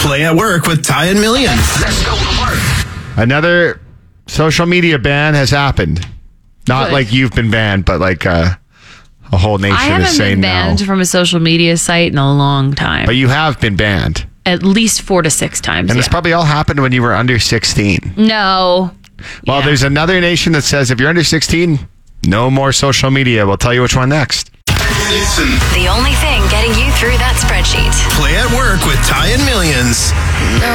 Play at Work with Ty and Millions. Let's go to work. Another social media ban has happened. Not Good. like you've been banned, but like a whole nation I is haven't saying been banned no. from a social media site in a long time. But you have been banned. At least 4 to 6 times. And this probably all happened when you were under 16. No. Well, Yeah. there's another nation that says if you're under 16, no more social media. We'll tell you which one next. Listen. The only thing getting you through that spreadsheet. Play at Work with Ty and Millions.